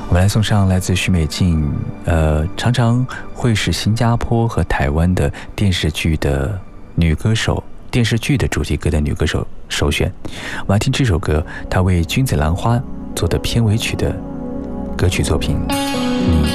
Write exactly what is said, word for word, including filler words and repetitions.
我们来送上来自许美静，呃，常常会是新加坡和台湾的电视剧的女歌手，电视剧的主题歌的女歌手首选。我们来听这首歌，她为君子兰花做的片尾曲的歌曲作品《你